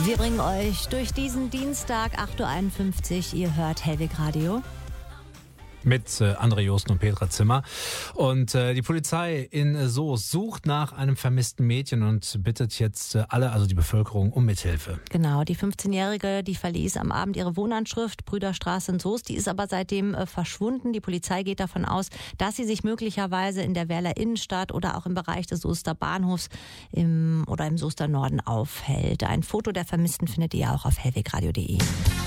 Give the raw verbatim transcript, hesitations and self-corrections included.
Wir bringen euch durch diesen Dienstag, acht Uhr einundfünfzig. Ihr hört Hellwig Radio. Mit äh, André Josten und Petra Zimmer. Und äh, die Polizei in Soest sucht nach einem vermissten Mädchen und bittet jetzt äh, alle, also die Bevölkerung, um Mithilfe. Genau, die fünfzehnjährige, die verließ am Abend ihre Wohnanschrift, Brüderstraße in Soest. Die ist aber seitdem äh, verschwunden. Die Polizei geht davon aus, dass sie sich möglicherweise in der Werler Innenstadt oder auch im Bereich des Soester Bahnhofs im, oder im Soester Norden aufhält. Ein Foto der Vermissten findet ihr auch auf hellwegradio punkt de.